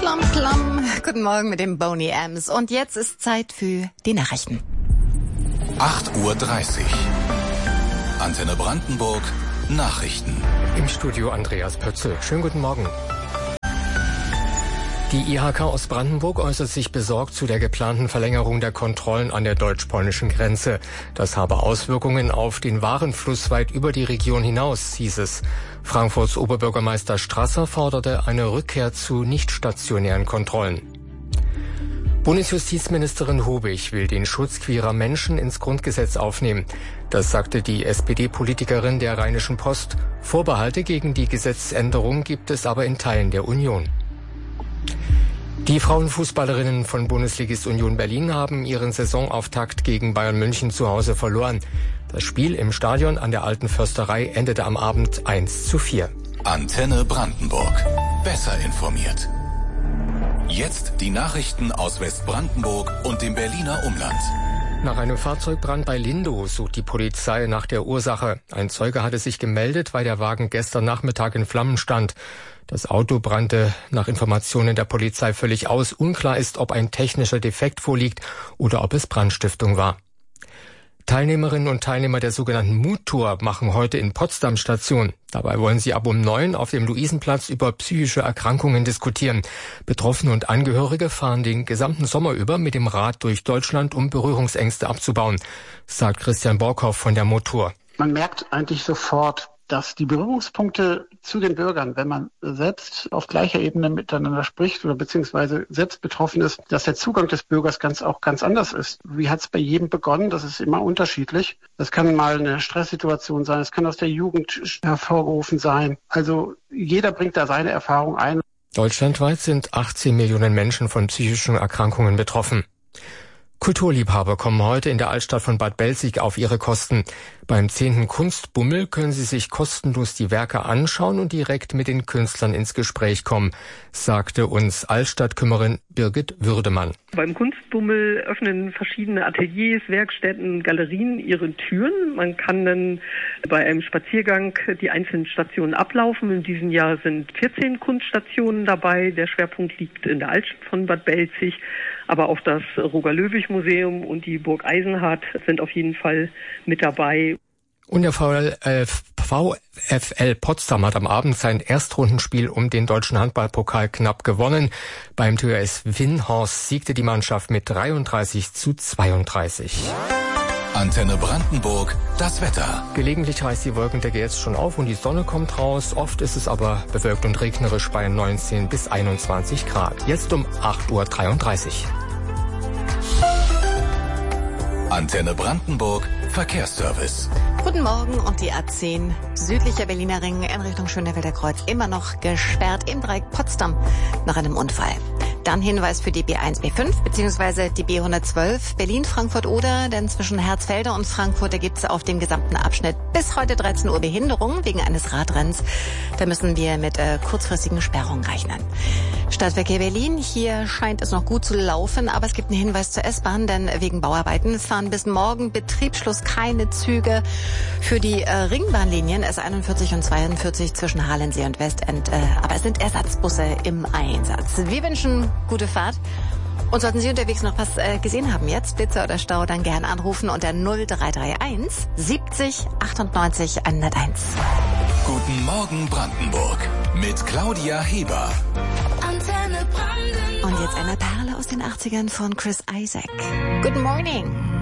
Plom, plom. Guten Morgen mit dem Boney M's. Und jetzt ist Zeit für die Nachrichten. 8:30 Uhr. Antenne Brandenburg. Nachrichten. Im Studio Andreas Pötzl. Schönen guten Morgen. Die IHK aus Brandenburg äußert sich besorgt zu der geplanten Verlängerung der Kontrollen an der deutsch-polnischen Grenze. Das habe Auswirkungen auf den Warenfluss weit über die Region hinaus, hieß es. Frankfurts Oberbürgermeister Strasser forderte eine Rückkehr zu nicht stationären Kontrollen. Bundesjustizministerin Hobig will den Schutz queerer Menschen ins Grundgesetz aufnehmen. Das sagte die SPD-Politikerin der Rheinischen Post. Vorbehalte gegen die Gesetzesänderung gibt es aber in Teilen der Union. Die Frauenfußballerinnen von Bundesligist Union Berlin haben ihren Saisonauftakt gegen Bayern München zu Hause verloren. Das Spiel im Stadion an der Alten Försterei endete am Abend 1:4. Antenne Brandenburg. Besser informiert. Jetzt die Nachrichten aus Westbrandenburg und dem Berliner Umland. Nach einem Fahrzeugbrand bei Lindow sucht die Polizei nach der Ursache. Ein Zeuge hatte sich gemeldet, weil der Wagen gestern Nachmittag in Flammen stand. Das Auto brannte nach Informationen der Polizei völlig aus. Unklar ist, ob ein technischer Defekt vorliegt oder ob es Brandstiftung war. Teilnehmerinnen und Teilnehmer der sogenannten Mut-Tour machen heute in Potsdam Station. Dabei wollen sie ab um 9 auf dem Luisenplatz über psychische Erkrankungen diskutieren. Betroffene und Angehörige fahren den gesamten Sommer über mit dem Rad durch Deutschland, um Berührungsängste abzubauen, sagt Christian Borkhoff von der Mut-Tour. Man merkt eigentlich sofort, dass die Berührungspunkte zu den Bürgern, wenn man selbst auf gleicher Ebene miteinander spricht oder beziehungsweise selbst betroffen ist, dass der Zugang des Bürgers ganz anders ist. Wie hat es bei jedem begonnen? Das ist immer unterschiedlich. Das kann mal eine Stresssituation sein, es kann aus der Jugend hervorgerufen sein. Also jeder bringt da seine Erfahrung ein. Deutschlandweit sind 18 Millionen Menschen von psychischen Erkrankungen betroffen. Kulturliebhaber kommen heute in der Altstadt von Bad Belzig auf ihre Kosten. Beim 10. Kunstbummel können sie sich kostenlos die Werke anschauen und direkt mit den Künstlern ins Gespräch kommen, sagte uns Altstadtkümmerin Birgit Würdemann. Beim Kunstbummel öffnen verschiedene Ateliers, Werkstätten, Galerien ihre Türen. Man kann dann bei einem Spaziergang die einzelnen Stationen ablaufen. In diesem Jahr sind 14 Kunststationen dabei. Der Schwerpunkt liegt in der Altstadt von Bad Belzig. Aber auch das Roger-Löwich-Museum und die Burg Eisenhardt sind auf jeden Fall mit dabei. Und der VfL Potsdam hat am Abend sein Erstrundenspiel um den deutschen Handballpokal knapp gewonnen. Beim THS Winnhorst siegte die Mannschaft mit 33:32. Antenne Brandenburg, das Wetter. Gelegentlich reißt die Wolkendecke jetzt schon auf und die Sonne kommt raus. Oft ist es aber bewölkt und regnerisch bei 19 bis 21 Grad. Jetzt um 8:33 Uhr. Antenne Brandenburg, Verkehrsservice. Guten Morgen und die A10 südlicher Berliner Ring in Richtung Schönefelder Kreuz immer noch gesperrt im Dreieck Potsdam nach einem Unfall. Dann Hinweis für die B1, B5 bzw. die B112 Berlin-Frankfurt-Oder, denn zwischen Herzfelder und Frankfurt, da gibt es auf dem gesamten Abschnitt bis heute 13 Uhr Behinderung wegen eines Radrenns. Da müssen wir mit kurzfristigen Sperrungen rechnen. Stadtverkehr Berlin, hier scheint es noch gut zu laufen, aber es gibt einen Hinweis zur S-Bahn, denn wegen Bauarbeiten fahren bis morgen Betriebsschluss keine Züge für die Ringbahnlinien S41 und 42 zwischen Halensee und Westend, aber es sind Ersatzbusse im Einsatz. Wir wünschen gute Fahrt. Und sollten Sie unterwegs noch was gesehen haben jetzt, Blitzer oder Stau, dann gern anrufen unter 0331 70 98 101. Guten Morgen Brandenburg mit Claudia Heber. Und jetzt eine Perle aus den 80ern von Chris Isaak. Good morning.